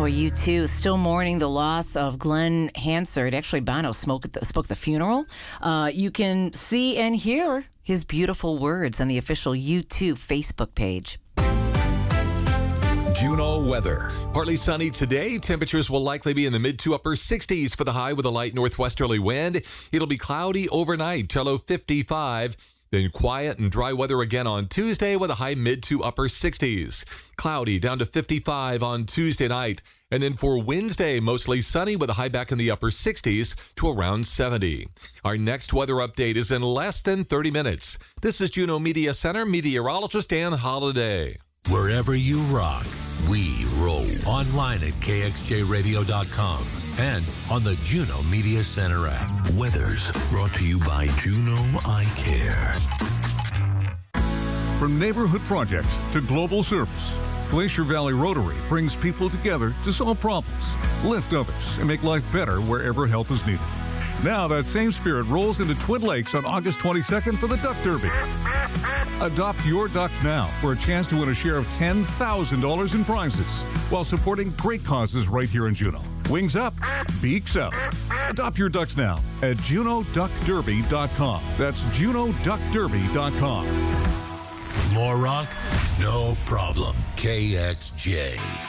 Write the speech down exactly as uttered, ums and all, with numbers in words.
U two. Still mourning the loss of Glenn Hansard. Actually, Bono spoke at the, spoke at the funeral. Uh, you can see and hear his beautiful words on the official U two Facebook page. Juneau weather. Partly sunny today. Temperatures will likely be in the mid to upper sixties for the high with a light northwesterly wind. It'll be cloudy overnight, till low fifty-five. Then quiet and dry weather again on Tuesday with a high mid to upper sixties. Cloudy down to fifty-five on Tuesday night. And then for Wednesday, mostly sunny with a high back in the upper sixties to around seventy. Our next weather update is in less than thirty minutes. This is Juneau Media Center meteorologist Dan Holliday. Wherever you rock, we roll. Online at K X J radio dot com and on the Juneau Media Center app. Weather's brought to you by Juneau Eye Care. From neighborhood projects to global service, Glacier Valley Rotary brings people together to solve problems, lift others, and make life better wherever help is needed. Now that same spirit rolls into Twin Lakes on August twenty-second for the Duck Derby. Adopt your ducks now for a chance to win a share of ten thousand dollars in prizes while supporting great causes right here in Juneau. Wings up, beaks out. Adopt your ducks now at Juneau Duck Derby dot com. That's Juneau Duck Derby dot com. More rock? No problem. K X J.